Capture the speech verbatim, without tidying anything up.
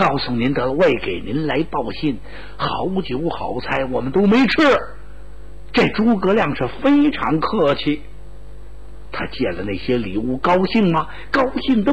告诉您的，为给您来报信，好酒好菜我们都没吃。这诸葛亮是非常客气。他见了那些礼物高兴吗？高兴的